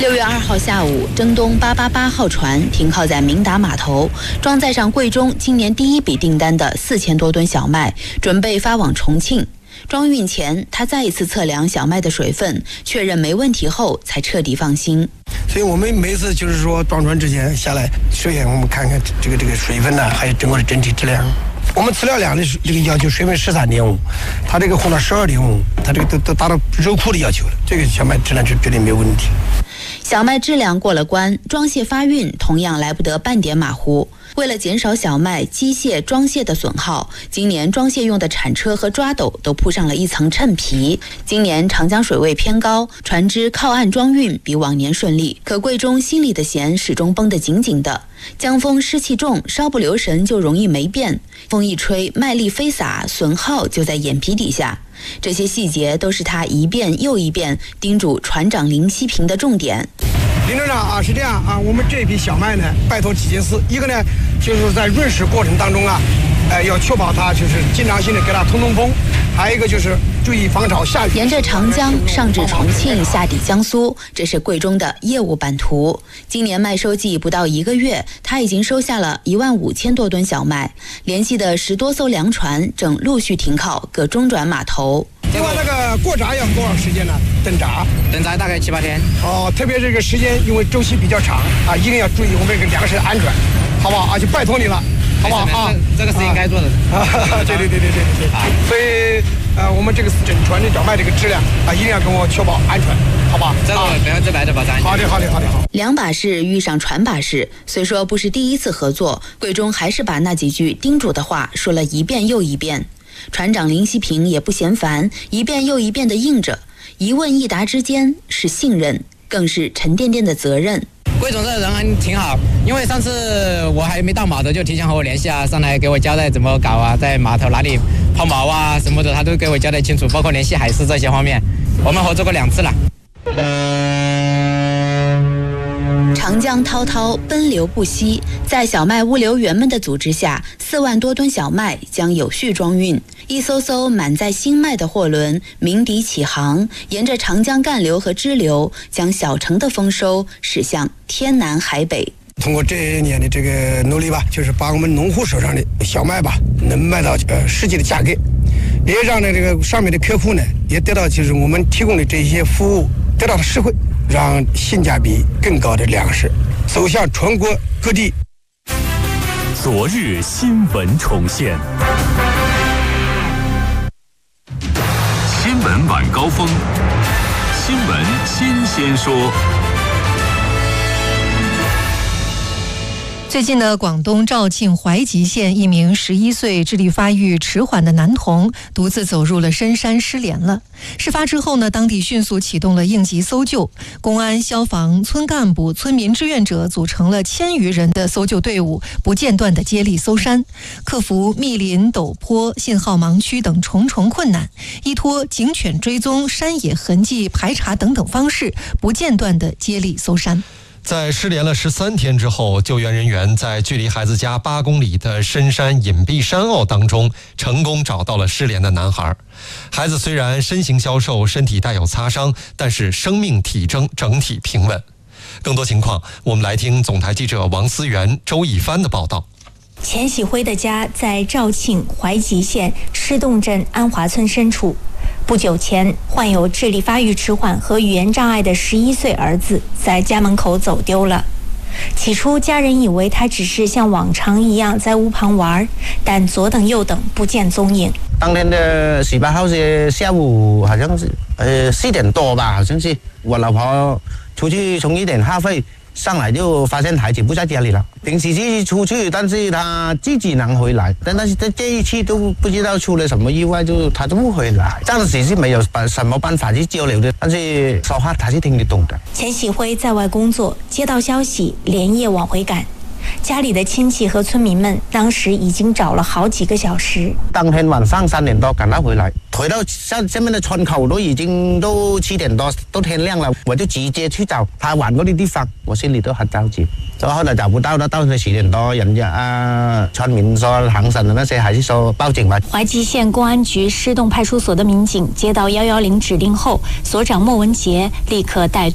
6月2号下午，征东888号船停靠在明达码头，装载上贵中今年第一笔订单的4000多吨小麦，准备发往重庆。装运前，他再一次测量小麦的水分，确认没问题后，才彻底放心。 所以我们每次就是说装船之前下来，首先我们看看这个水分呢，还有整个的整体质量。我们测量量的这个要求水分13.5，它这个红到12.5，它这个都达到肉库的要求了。这个小麦质量是绝对没有问题。 小麦质量过了关，装卸发运同样来不得半点马虎。为了减少小麦机械装卸的损耗，今年装卸用的铲车和抓斗都铺上了一层衬皮。今年长江水位偏高，船只靠岸装运比往年顺利，可贵中心里的弦始终绷得紧紧的。江风湿气重，稍不留神就容易霉变。风一吹，麦粒飞洒，损耗就在眼皮底下。这些细节都是他一遍又一遍叮嘱船长林希平的重点。 林船长啊，是这样啊，我们这批小麦呢，拜托几件事，一个呢，就是在润湿过程当中啊，要确保它就是经常性的给它通风，还有一个就是注意防潮下雨。 沿着长江上至重庆，下抵江苏，这是贵中的业务版图。今年麦收季不到1个月，他已经收下了15000多吨小麦，联系的10多艘粮船正陆续停靠各中转码头。 另外那个过闸要多少时间呢？等闸大概7、8天。 哦，特别这个时间因为周期比较长啊，一定要注意我们这个粮食的安全，好不好啊？就拜托你了，好不好啊？ 这个是应该做的。 对。所以我们这个整船的小麦这个质量啊，一定要跟我确保安全，好吧？ 这个100%的保障。 好的。 两把事遇上船把事，虽说不是第一次合作，贵中还是把那几句叮嘱的话说了一遍又一遍。船长林希平也不嫌烦，一遍又一遍地应着。一问一答之间是信任，更是沉甸甸的责任。 贵总这个人还挺好，因为上次我还没到码头就提前和我联系啊，上来给我交代怎么搞啊，在码头哪里抛锚啊什么的，他都给我交代清楚，包括联系海事这些方面，我们合作过2次了。 长江滔滔，奔流不息，在小麦物流员们的组织下，4万多吨小麦将有序装运。一艘艘满载新麦的货轮鸣笛起航，沿着长江干流和支流，将小城的丰收驶向天南海北。 通过这些年的这个努力吧，就是把我们农户手上的小麦吧，能卖到实际的价格，也让这个上面的客户呢，也得到就是我们提供的这些服务得到了实惠，让性价比更高的粮食走向全国各地。 昨日新闻重现，新闻晚高峰，新闻新鲜说。 最近呢，广东肇庆怀集县一名11岁智力发育迟缓的男童独自走入了深山失联了。事发之后呢，当地迅速启动了应急搜救，公安、消防、村干部、村民志愿者组成了1000余人的搜救队伍，不间断地接力搜山，克服密林、陡坡、信号盲区等重重困难，依托警犬追踪、山野痕迹排查等等方式，不间断地接力搜山。 在失联了13天之后，救援人员在距离孩子家8公里的深山隐蔽山坳当中成功找到了失联的男孩。孩子虽然身形消瘦，身体带有擦伤，但是生命体征整体平稳。更多情况，我们来听总台记者王思源、周一帆的报道。 钱喜辉的家在肇庆怀集县施洞镇安华村深处。不久前，患有智力发育迟缓和语言障碍的11岁儿子在家门口走丢了。起初，家人以为他只是像往常一样在屋旁玩，但左等右等不见踪影。 当天的18号是下午，好像是4点多吧，好像是我老婆出去充一点话费。上来就发现孩子不在家里了。平时是出去，但是他自己能回来，但是这一期都不知道出了什么意外，就他就不回来。暂时是没有什么办法去交流的，但是说话他是听得懂的。 钱喜辉在外工作，接到消息连夜往回赶。家里的亲戚和村民们当时已经找了好几个小时。 当天晚上3点多赶他回来，回到下面的村口都7点多，都天亮了，我就直接去找他玩过的地方，我心里都很着急。后来找不到了，到10点多，人家村民说航省的那些还是说报警吧。 怀集县公安局施洞派出所的民警接到110指令后，所长莫文杰立刻带